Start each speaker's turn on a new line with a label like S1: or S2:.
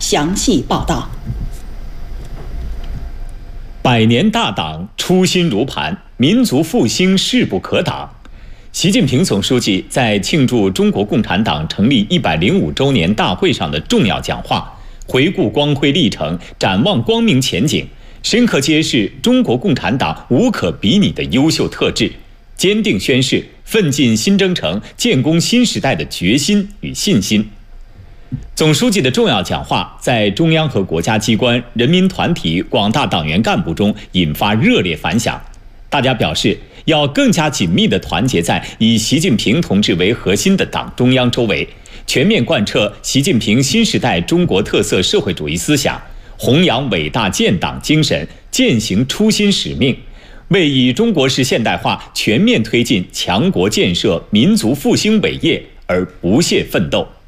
S1: 详细报道。
S2: 百年大党初心如磐，民族复兴势不可挡。习近平总书记在庆祝中国共产党成立105周年大会上的重要讲话，回顾光辉历程，展望光明前景，深刻揭示中国共产党无可比拟的优秀特质，坚定宣示奋进新征程、建功新时代的决心与信心。总书记的重要讲话在中央和国家机关、人民团体、广大党员干部中引发热烈反响。大家表示要更加紧密地团结在以习近平同志为核心的党中央周围，全面贯彻习近平新时代中国特色社会主义思想，弘扬伟大建党精神，践行初心使命，为以中国式现代化全面推进强国建设、民族复兴伟业而不懈奋斗。